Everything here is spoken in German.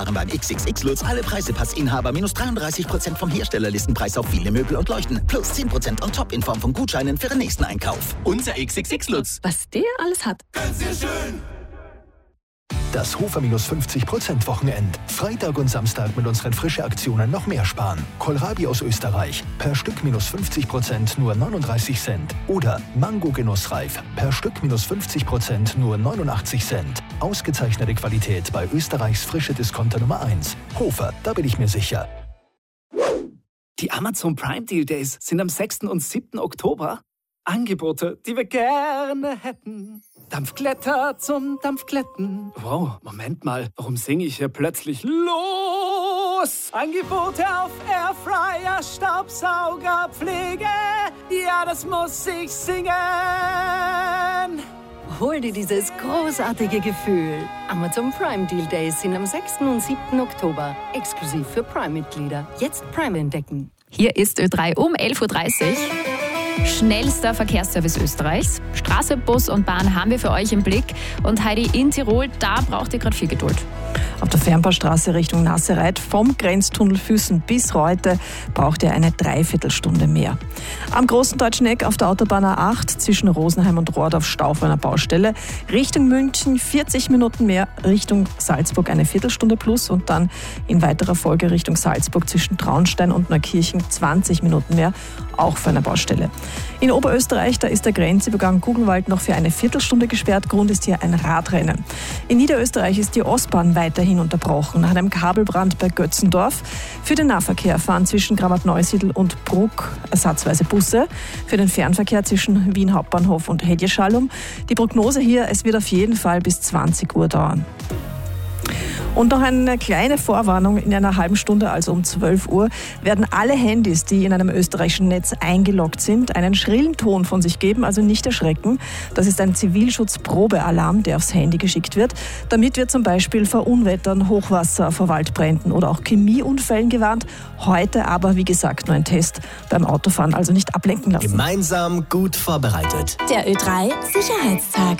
Beim XXX Lutz alle Preise-Pass-Inhaber minus 33% vom Herstellerlistenpreis auf viele Möbel und Leuchten. Plus 10% on top in Form von Gutscheinen für den nächsten Einkauf. Unser XXX Lutz. Was der alles hat. Ganz sehr schön. Das Hofer minus 50% Wochenend. Freitag und Samstag mit unseren frischen Aktionen noch mehr sparen. Kohlrabi aus Österreich. Per Stück minus 50% nur 39 Cent. Oder Mango Genussreif. Per Stück minus 50% nur 89 Cent. Ausgezeichnete Qualität bei Österreichs frische Discounter Nummer 1. Hofer, da bin ich mir sicher. Die Amazon Prime Deal Days sind am 6. und 7. Oktober. Angebote, die wir gerne hätten. Dampfglätter zum Dampfglätten. Wow, Moment mal, warum singe ich hier plötzlich los? Angebote auf Airfryer, Staubsauger, Pflege. Ja, das muss ich singen. Hol dir dieses großartige Gefühl. Amazon Prime Deal Days sind am 6. und 7. Oktober. Exklusiv für Prime-Mitglieder. Jetzt Prime entdecken. Hier ist Ö3 um 11.30 Uhr. Schnellster Verkehrsservice Österreichs. Straße, Bus und Bahn haben wir für euch im Blick. Und Heidi, in Tirol, da braucht ihr gerade viel Geduld. Auf der Fernbahnstraße Richtung Nassereit vom Grenztunnel Füssen bis Reute braucht ihr eine Dreiviertelstunde mehr. Am Großen Deutschen Eck auf der Autobahn A8 zwischen Rosenheim und Rohrdorf Stau vor einer Baustelle. Richtung München 40 Minuten mehr, Richtung Salzburg eine Viertelstunde plus und dann in weiterer Folge Richtung Salzburg zwischen Traunstein und Neukirchen 20 Minuten mehr, auch für eine Baustelle. In Oberösterreich, da ist der Grenzübergang Gugelwald noch für eine Viertelstunde gesperrt. Grund ist hier ein Radrennen. In Niederösterreich ist die Ostbahn weiterhin unterbrochen nach einem Kabelbrand bei Götzendorf. Für den Nahverkehr fahren zwischen Gramat-Neusiedl und Bruck ersatzweise Busse. Für den Fernverkehr zwischen Wien Hauptbahnhof und Hedjeschallum. Die Prognose hier, es wird auf jeden Fall bis 20 Uhr dauern. Und noch eine kleine Vorwarnung: in einer halben Stunde, also um 12 Uhr, werden alle Handys, die in einem österreichischen Netz eingeloggt sind, einen schrillen Ton von sich geben, also nicht erschrecken. Das ist ein Zivilschutzprobealarm, der aufs Handy geschickt wird. Damit wird zum Beispiel vor Unwettern, Hochwasser, vor Waldbränden oder auch Chemieunfällen gewarnt. Heute aber, wie gesagt, nur ein Test. Beim Autofahren also nicht ablenken lassen. Gemeinsam gut vorbereitet. Der Ö3 Sicherheitstag.